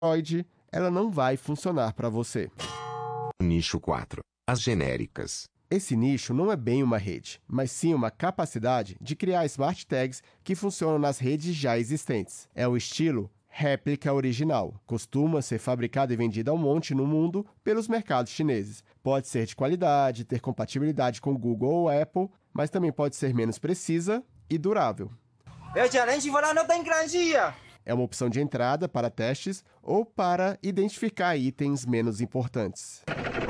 Android, ela não vai funcionar para você. Nicho 4. As genéricas. Esse nicho não é bem uma rede, mas sim uma capacidade de criar smart tags que funcionam nas redes já existentes. É o estilo réplica original. Costuma ser fabricada e vendida ao monte no mundo pelos mercados chineses. Pode ser de qualidade, ter compatibilidade com Google ou Apple, mas também pode ser menos precisa e durável. É uma opção de entrada para testes ou para identificar itens menos importantes.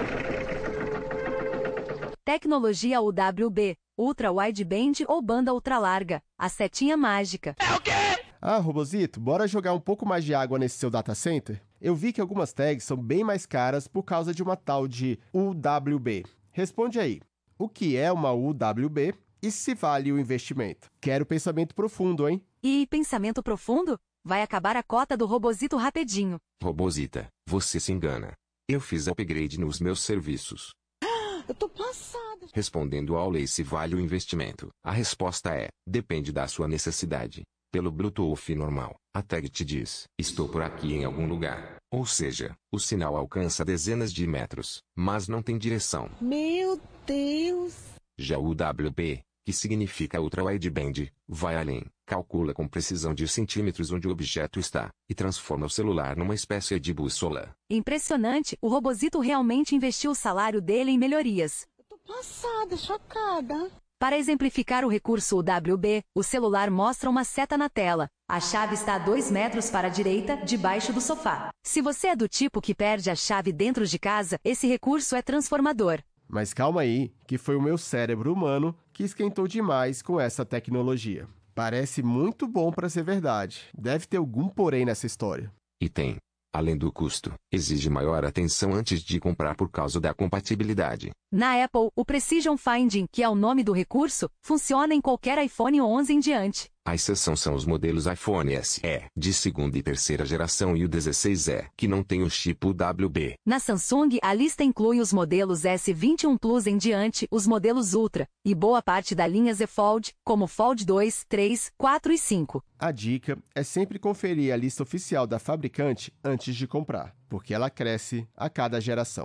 Tecnologia UWB, Ultra Wideband ou banda ultralarga, a setinha mágica. Ah, Robozito, bora jogar um pouco mais de água nesse seu data center? Eu vi que algumas tags são bem mais caras por causa de uma tal de UWB. Responde aí, o que é uma UWB e se vale o investimento? Quero pensamento profundo, hein? E pensamento profundo? Vai acabar a cota do Robozito rapidinho. Robozita, você se engana. Eu fiz upgrade nos meus serviços. Eu tô passada. Respondendo ao Lei se vale o investimento, a resposta é, depende da sua necessidade. Pelo Bluetooth normal, a tag te diz, estou por aqui em algum lugar. Ou seja, o sinal alcança dezenas de metros, mas não tem direção. Meu Deus. Já o UWB, que significa Ultra Wideband, vai além, calcula com precisão de centímetros onde o objeto está, e transforma o celular numa espécie de bússola. Impressionante, o Robozito realmente investiu o salário dele em melhorias. Eu tô passada, chocada. Para exemplificar o recurso UWB, o celular mostra uma seta na tela. A chave está a 2 metros para a direita, debaixo do sofá. Se você é do tipo que perde a chave dentro de casa, esse recurso é transformador. Mas calma aí, que foi o meu cérebro humano que esquentou demais com essa tecnologia. Parece muito bom para ser verdade. Deve ter algum porém nessa história. E tem. Além do custo, exige maior atenção antes de comprar por causa da compatibilidade. Na Apple, o Precision Finding, que é o nome do recurso, funciona em qualquer iPhone 11 em diante. A exceção são os modelos iPhone SE, de segunda e terceira geração e o 16E, que não tem o chip UWB. Na Samsung, a lista inclui os modelos S21 Plus em diante, os modelos Ultra, e boa parte da linha Z Fold, como Fold 2, 3, 4 e 5. A dica é sempre conferir a lista oficial da fabricante antes de comprar, porque ela cresce a cada geração.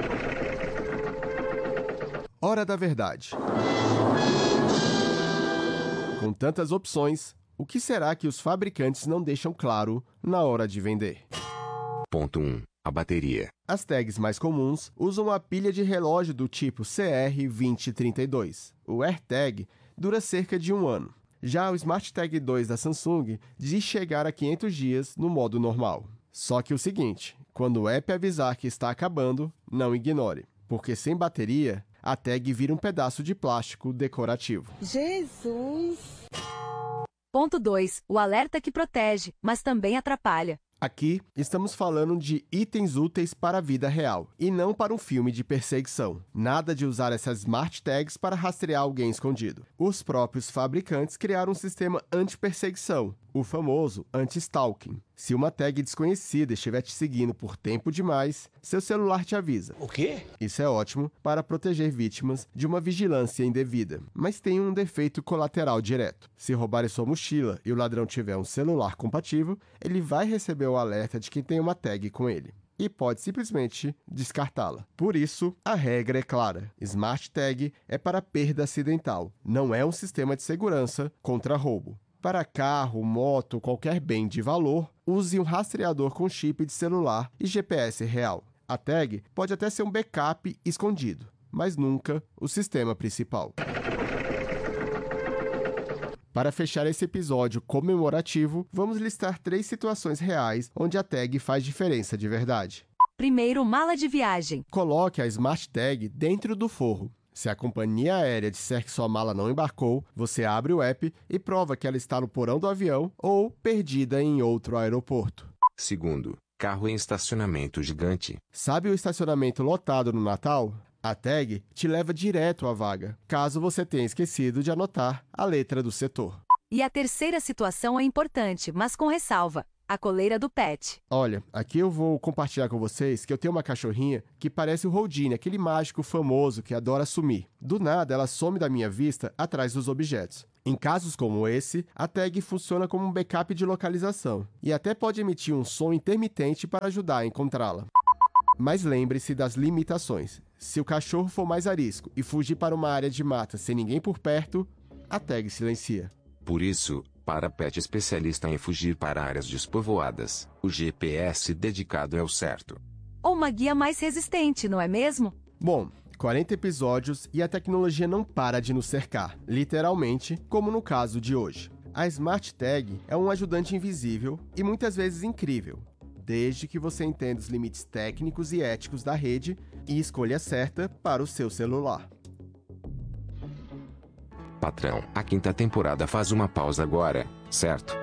Hora da verdade. Com tantas opções, o que será que os fabricantes não deixam claro na hora de vender? Ponto 1. A bateria. As tags mais comuns usam a pilha de relógio do tipo CR2032. O AirTag dura cerca de 1 ano. Já o Smart Tag 2 da Samsung diz chegar a 500 dias no modo normal. Só que o seguinte, quando o app avisar que está acabando, não ignore, porque sem bateria, a tag vira um pedaço de plástico decorativo. Jesus. Ponto 2. O alerta que protege, mas também atrapalha. Aqui, estamos falando de itens úteis para a vida real, e não para um filme de perseguição. Nada de usar essas smart tags para rastrear alguém escondido. Os próprios fabricantes criaram um sistema anti-perseguição, o famoso anti-stalking. Se uma tag desconhecida estiver te seguindo por tempo demais, seu celular te avisa. O quê? Isso é ótimo para proteger vítimas de uma vigilância indevida, mas tem um defeito colateral direto. Se roubarem sua mochila e o ladrão tiver um celular compatível, ele vai receber o alerta de que tem uma tag com ele e pode simplesmente descartá-la. Por isso, a regra é clara. Smart Tag é para perda acidental, não é um sistema de segurança contra roubo. Para carro, moto, qualquer bem de valor, use um rastreador com chip de celular e GPS real. A tag pode até ser um backup escondido, mas nunca o sistema principal. Para fechar esse episódio comemorativo, vamos listar 3 situações reais onde a tag faz diferença de verdade. Primeiro, mala de viagem. Coloque a Smart Tag dentro do forro. Se a companhia aérea disser que sua mala não embarcou, você abre o app e prova que ela está no porão do avião ou perdida em outro aeroporto. Segundo, carro em estacionamento gigante. Sabe o estacionamento lotado no Natal? A tag te leva direto à vaga, caso você tenha esquecido de anotar a letra do setor. E a terceira situação é importante, mas com ressalva. A coleira do pet. Olha, aqui eu vou compartilhar com vocês que eu tenho uma cachorrinha que parece o Houdini, aquele mágico famoso que adora sumir. Do nada, ela some da minha vista atrás dos objetos. Em casos como esse, a tag funciona como um backup de localização e até pode emitir um som intermitente para ajudar a encontrá-la. Mas lembre-se das limitações. Se o cachorro for mais arisco e fugir para uma área de mata sem ninguém por perto, a tag silencia. Por isso, para pet especialista em fugir para áreas despovoadas, o GPS dedicado é o certo. Ou uma guia mais resistente, não é mesmo? Bom, 40 episódios e a tecnologia não para de nos cercar, literalmente, como no caso de hoje. A Smart Tag é um ajudante invisível e muitas vezes incrível, desde que você entenda os limites técnicos e éticos da rede e escolha certa para o seu celular. Patrão, a 5ª temporada faz uma pausa agora, certo?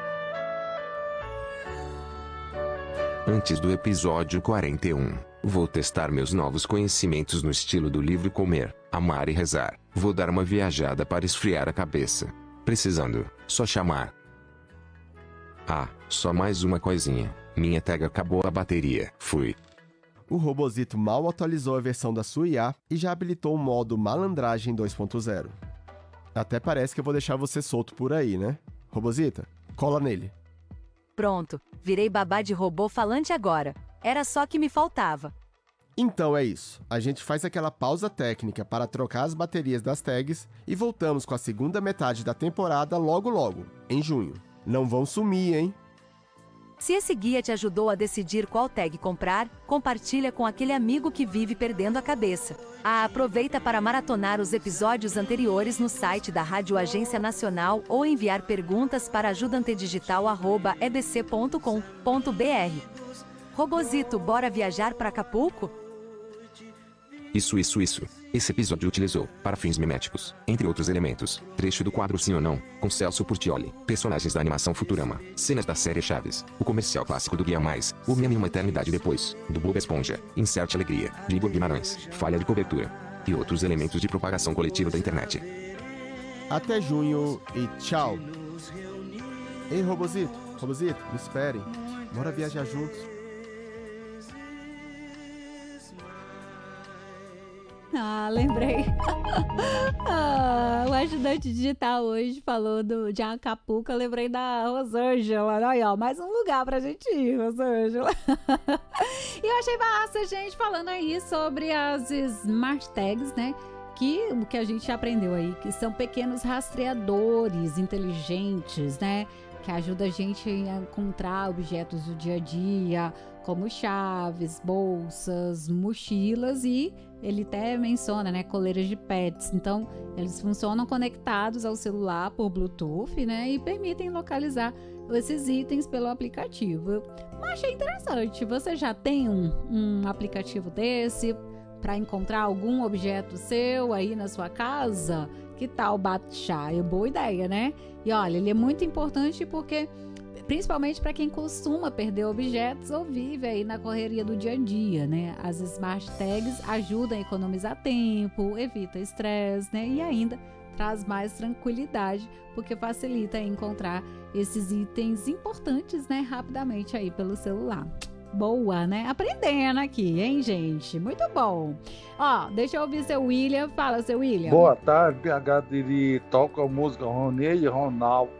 Antes do episódio 41, vou testar meus novos conhecimentos no estilo do livro Comer, Amar e Rezar. Vou dar uma viajada para esfriar a cabeça. Precisando, só chamar. Ah, só mais uma coisinha. Minha tag acabou a bateria. Fui. O Robozito mal atualizou a versão da sua IA e já habilitou o modo Malandragem 2.0. Até parece que eu vou deixar você solto por aí, né? Robozita, cola nele. Pronto, virei babá de robô falante agora. Era só que me faltava. Então é isso. A gente faz aquela pausa técnica para trocar as baterias das tags e voltamos com a segunda metade da temporada logo, em junho. Não vão sumir, hein? Se esse guia te ajudou a decidir qual tag comprar, compartilha com aquele amigo que vive perdendo a cabeça. Aproveita para maratonar os episódios anteriores no site da Rádio Agência Nacional ou enviar perguntas para ajudantedigital@ebc.com.br. Robozito, bora viajar para Acapulco? Isso. Esse episódio utilizou, para fins miméticos, entre outros elementos, trecho do quadro Sim ou Não, com Celso Portiolli, personagens da animação Futurama, cenas da série Chaves, o comercial clássico do Guia Mais, o meme Uma Eternidade Depois, do Bob Esponja, Inserte Alegria, de Igor Guimarães, falha de cobertura, e outros elementos de propagação coletiva da internet. Até junho e tchau! Ei, Robozito, me esperem. Bora viajar juntos. Lembrei. O ajudante digital hoje falou de Acapulco. Eu lembrei da Rosângela. Aí, ó, mais um lugar pra gente ir, Rosângela. E eu achei massa a gente falando aí sobre as Smart Tags, né? O que a gente aprendeu aí, que são pequenos rastreadores inteligentes, né? Que ajuda a gente a encontrar objetos do dia a dia, como chaves, bolsas, mochilas e ele até menciona, né, coleiras de pets. Então, eles funcionam conectados ao celular por Bluetooth, né, e permitem localizar esses itens pelo aplicativo. Eu achei interessante. Você já tem um aplicativo desse para encontrar algum objeto seu aí na sua casa? Que tal baixar? É boa ideia, né? E olha, ele é muito importante porque, principalmente para quem costuma perder objetos ou vive aí na correria do dia a dia, né? As Smart Tags ajudam a economizar tempo, evita estresse, né? E ainda traz mais tranquilidade, porque facilita encontrar esses itens importantes, né? Rapidamente aí pelo celular. Boa, né? Aprendendo aqui, hein, gente? Muito bom. Ó, deixa eu ouvir seu William. Fala, seu William. Boa tarde, PH Diri. Toca a música Ronei e Ronaldo.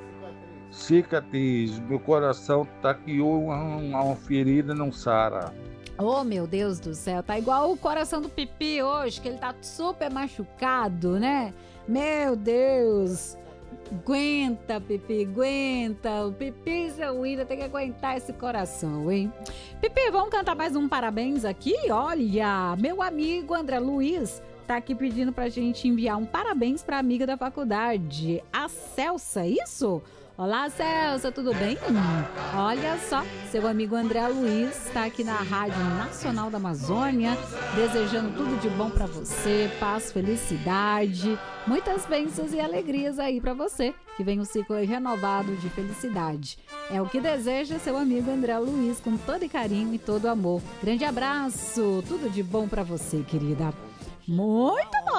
Cicatriz, meu coração tá aqui uma ferida não sara. Oh, meu Deus do céu, tá igual o coração do Pipi hoje, que ele tá super machucado, né? Meu Deus. Aguenta, Pipi, aguenta. O Pipi e seu William tem que aguentar esse coração, hein? Pipi, vamos cantar mais um parabéns aqui? Olha, meu amigo André Luiz tá aqui pedindo pra gente enviar um parabéns pra amiga da faculdade, a Celsa, isso? Olá, Celsa, tudo bem? Olha só, seu amigo André Luiz está aqui na Rádio Nacional da Amazônia, desejando tudo de bom para você, paz, felicidade, muitas bênçãos e alegrias aí para você, que vem um ciclo renovado de felicidade. É o que deseja seu amigo André Luiz, com todo carinho e todo amor. Grande abraço, tudo de bom para você, querida. Muito bom!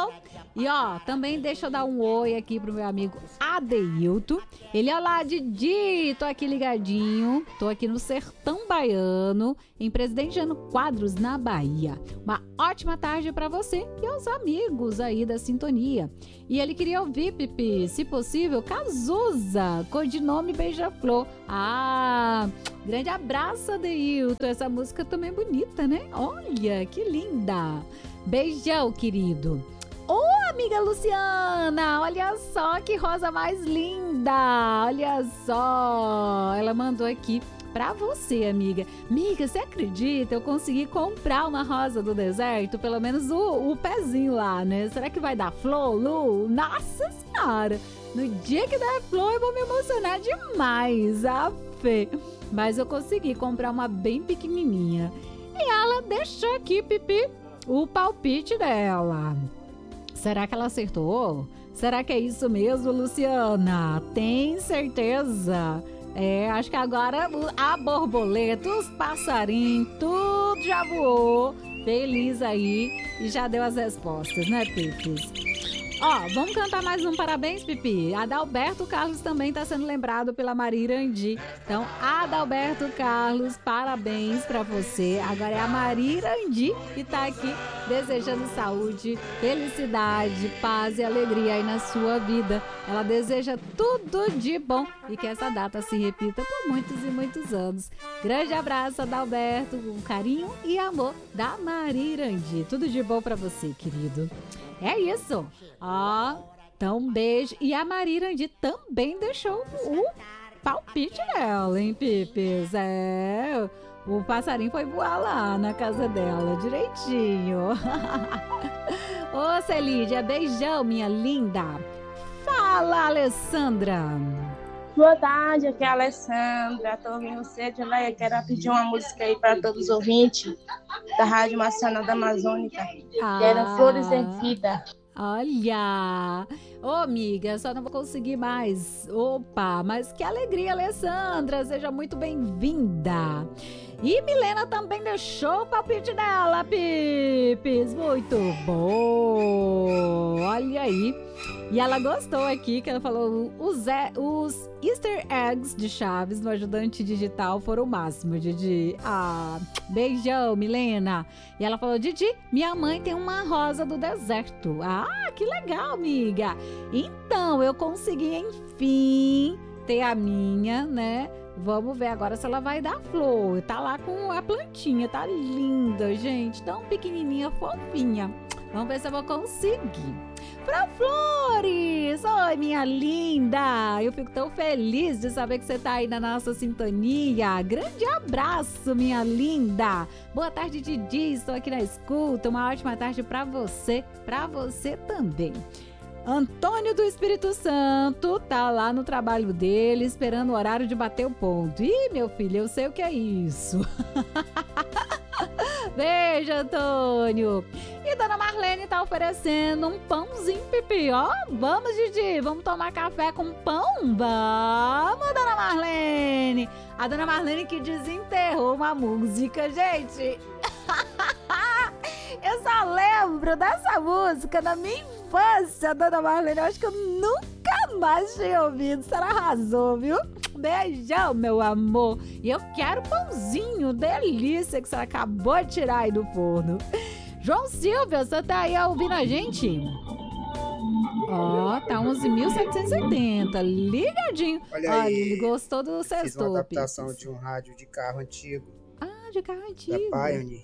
E ó, também deixa eu dar um oi aqui pro meu amigo Adeilton. Ele é lá, Didi, tô aqui ligadinho, tô aqui no sertão baiano, em Presidente Jânio Quadros, na Bahia. Uma ótima tarde pra você e aos amigos aí da sintonia. E ele queria ouvir, Pipi, se possível, Cazuza, codinome Beija-Flor. Ah, grande abraço, Adeilton, essa música também é bonita, né? Olha, que linda. Beijão, querido. Ô, amiga Luciana, olha só que rosa mais linda, olha só, ela mandou aqui pra você, amiga. Amiga, você acredita? Eu consegui comprar uma rosa do deserto, pelo menos o pezinho lá, né? Será que vai dar flor, Lu? Nossa Senhora, no dia que der flor eu vou me emocionar demais, a fé. Mas eu consegui comprar uma bem pequenininha. E ela deixou aqui, Pipi, o palpite dela. Será que ela acertou? Será que é isso mesmo, Luciana? Tem certeza? Acho que agora a borboleta, os passarinhos, tudo já voou. Feliz aí e já deu as respostas, né, Pipis? Ó, vamos cantar mais um parabéns, Pipi. Adalberto Carlos também está sendo lembrado pela Maria Irandi. Então, Adalberto Carlos, parabéns para você. Agora é a Maria Irandi que está aqui desejando saúde, felicidade, paz e alegria aí na sua vida. Ela deseja tudo de bom e que essa data se repita por muitos e muitos anos. Grande abraço, Adalberto, com carinho e amor da Maria Irandi. Tudo de bom para você, querido. É isso. Ó, então um beijo. E a Maria Irandi também deixou o palpite dela, hein, Pipis? O passarinho foi voar lá na casa dela, direitinho. Ô, Celídia, beijão, minha linda. Fala, Alessandra. Boa tarde, aqui é a Alessandra. Tô ouvindo você, Leia. Quero pedir uma música aí para todos os ouvintes da Rádio Marciana da Amazônica. Quero Flores de Vida. Olha! Ô, amiga, só não vou conseguir mais. Opa, mas que alegria, Alessandra. Seja muito bem-vinda. E Milena também deixou o palpite dela, Pipis. Muito bom. Olha aí. E ela gostou aqui, que ela falou, os Easter eggs de Chaves no ajudante digital foram o máximo, Didi. Ah, beijão, Milena. E ela falou, Didi, minha mãe tem uma rosa do deserto. Ah, que legal, amiga. Então, eu consegui, enfim, ter a minha, né? Vamos ver agora se ela vai dar flor. Tá lá com a plantinha, tá linda, gente. Tão pequenininha, fofinha. Vamos ver se eu vou conseguir. Pra Flores! Oi, minha linda! Eu fico tão feliz de saber que você tá aí na nossa sintonia. Grande abraço, minha linda! Boa tarde, Didi. Estou aqui na escuta. Uma ótima tarde pra você também. Antônio do Espírito Santo tá lá no trabalho dele, esperando o horário de bater o ponto. Ih, meu filho, eu sei o que é isso. Beijo, Antônio. E Dona Marlene tá oferecendo um pãozinho, Pipi, ó. Vamos, Didi, vamos tomar café com pão? Vamos, Dona Marlene. A Dona Marlene que desenterrou uma música, gente. Eu só lembro dessa música na minha infância, Dona Marlene. Eu acho que eu nunca mais tinha ouvido. Você arrasou, viu? Beijão, meu amor. E eu quero pãozinho, delícia, que você acabou de tirar aí do forno. João Silvia, você tá aí ouvindo a gente? Ó, tá 11.780, ligadinho. Olha aí, ele gostou do sexto. Fiz uma adaptação de um rádio de carro antigo. Ah, de carro antigo. Da Pioneer.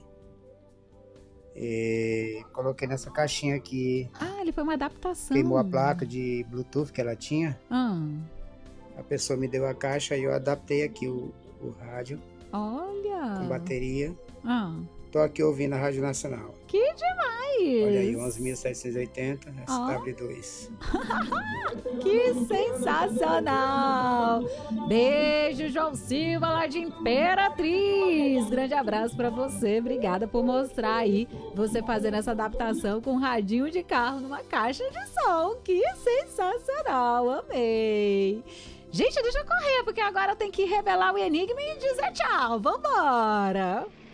E coloquei nessa caixinha aqui. Ah, ele foi uma adaptação. Queimou a placa de Bluetooth que ela tinha. A pessoa me deu a caixa e eu adaptei aqui o rádio. Olha. Com bateria. Tô aqui ouvindo a Rádio Nacional. Que demais! Olha aí, 11.780, SW2. Que sensacional! Beijo, João Silva, lá de Imperatriz. Grande abraço pra você. Obrigada por mostrar aí você fazendo essa adaptação com um radinho de carro numa caixa de som. Que sensacional! Amei! Gente, deixa eu correr, porque agora eu tenho que revelar o enigma e dizer tchau. Vambora!